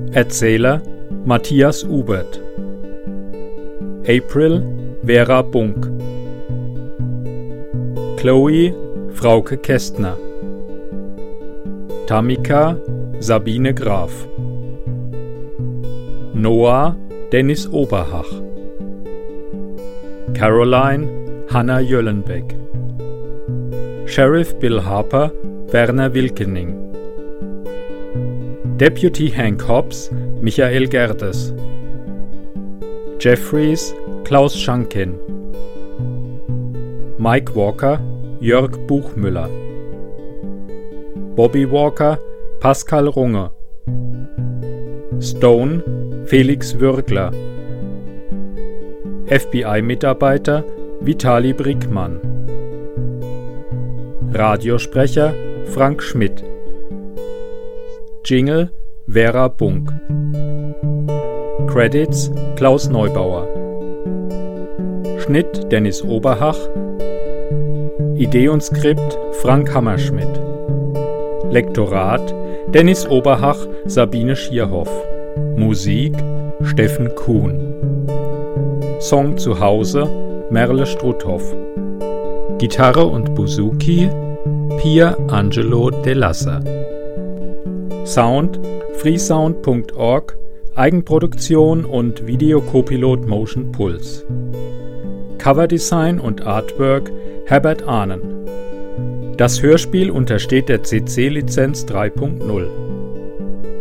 Erzähler Matthias Ubert. April Vera Bunk. Chloe Frauke Kästner. Tamika Sabine Graf. Noah Dennis Oberhach. Caroline Hanna Jöllenbeck. Sheriff Bill Harper Werner Wilkening. Deputy Hank Hobbs Michael Gerdes. Jeffries Klaus Schankin. Mike Walker Jörg Buchmüller. Bobby Walker Pascal Runge. Stone Felix Würgler. FBI-Mitarbeiter Vitali Brickmann. Radiosprecher Frank Schmidt. Jingle Vera Bunk. Credits Klaus Neubauer. Schnitt Dennis Oberhach. Idee und Skript Frank Hammerschmidt. Lektorat Dennis Oberhach, Sabine Schierhoff. Musik Steffen Kuhn. Song zu Hause Merle Struthoff. Gitarre und Bouzouki Pier Angelo De Lassa. Sound freesound.org, Eigenproduktion und Videocopilot Motion Pulse. Coverdesign und Artwork Herbert Ahnen. Das Hörspiel untersteht der CC-Lizenz 3.0.